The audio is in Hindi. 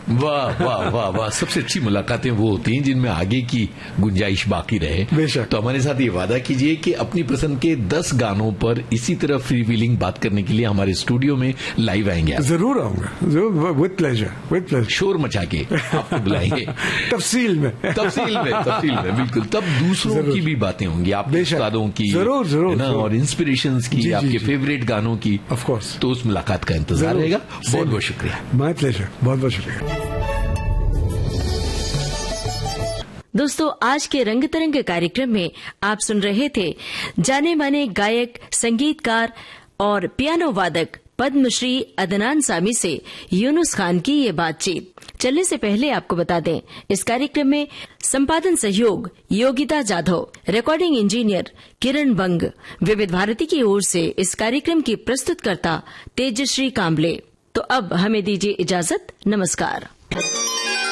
वाह वाह वाह वाह, सबसे अच्छी मुलाकातें वो होती हैं जिनमें आगे की गुंजाइश बाकी रहे। बेशक। तो हमारे साथ ये वादा कीजिए कि अपनी पसंद के 10 गानों पर इसी तरह फ्री व्हीलिंग बात करने के लिए हमारे स्टूडियो में लाइव आएंगे। जरूर आऊंगा, विद प्लेजर, विद प्लेजर। शोर मचा के आपको बुलाएंगे। तफसील में बिल्कुल। तब दूसरों की भी बातें होंगी, आपके उस्तादों की, जरूर और इंस्पिरेशंस की, आपके फेवरेट गानों की। Of course. तो उस मुलाकात का इंतजार रहेगा। बहुत बहुत शुक्रिया। माय प्लेजर, बहुत बहुत शुक्रिया। दोस्तों, आज के रंग तरंग कार्यक्रम में आप सुन रहे थे जाने माने गायक, संगीतकार और पियानो वादक पद्मश्री अदनान सामी से यूनुस खान की ये बातचीत। चलने से पहले आपको बता दें, इस कार्यक्रम में संपादन सहयोग योगिता जाधव, रिकॉर्डिंग इंजीनियर किरण बंग, विविध भारती की ओर से इस कार्यक्रम की प्रस्तुतकर्ता तेजश्री कांबले। तो अब हमें दीजिए इजाजत। नमस्कार।